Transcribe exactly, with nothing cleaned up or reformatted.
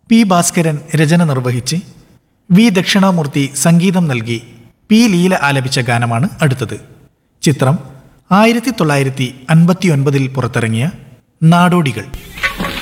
P Bhaskaran രചന നിർവഹിച്ച് V Dakshinamurthy സംഗീതം നൽകി പി ലീല ആലപിച്ച ഗാനമാണ് അടുത്തത്. ചിത്രം ആയിരത്തി തൊള്ളായിരത്തി അൻപത്തി ഒൻപതിൽ പുറത്തിറങ്ങിയ നാടോടികൾ.